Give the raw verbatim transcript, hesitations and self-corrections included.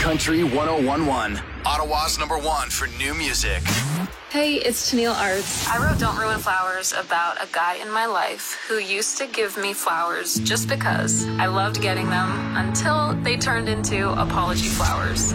Country one oh one one. Ottawa's number one for new music. Hey, it's Tennille Arts. I wrote Don't Ruin Flowers about a guy in my life who used to give me flowers just because I loved getting them until they turned into apology flowers.